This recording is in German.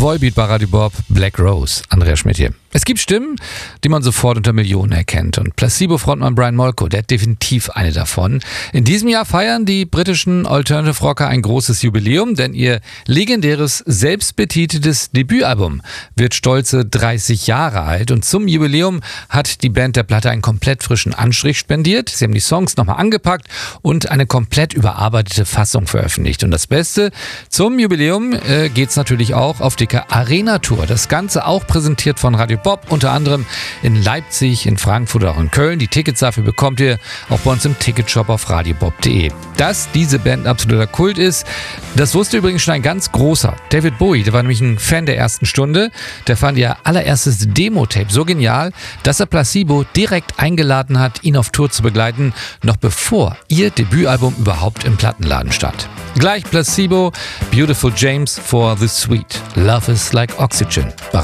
Volbeat bei Radio Bob, Black Rose, Andreas Schmidt hier. Es gibt Stimmen, die man sofort unter Millionen erkennt. Und Placebo-Frontmann Brian Molko, der hat definitiv eine davon. In diesem Jahr feiern die britischen Alternative Rocker ein großes Jubiläum, denn ihr legendäres, selbstbetiteltes Debütalbum wird stolze 30 Jahre alt. Und zum Jubiläum hat die Band der Platte einen komplett frischen Anstrich spendiert. Sie haben die Songs nochmal angepackt und eine komplett überarbeitete Fassung veröffentlicht. Und das Beste, zum Jubiläum geht's natürlich auch auf dicke Arena-Tour. Das Ganze auch präsentiert von Radio Bob, unter anderem in Leipzig, in Frankfurt oder auch in Köln. Die Tickets dafür bekommt ihr auch bei uns im Ticketshop auf radiobob.de. Dass diese Band absoluter Kult ist, das wusste übrigens schon ein ganz großer. David Bowie, der war nämlich ein Fan der ersten Stunde. Der fand ihr allererstes Demo-Tape so genial, dass er Placebo direkt eingeladen hat, ihn auf Tour zu begleiten, noch bevor ihr Debütalbum überhaupt im Plattenladen stand. Gleich Placebo, Beautiful James for the Sweet. Love is like Oxygen.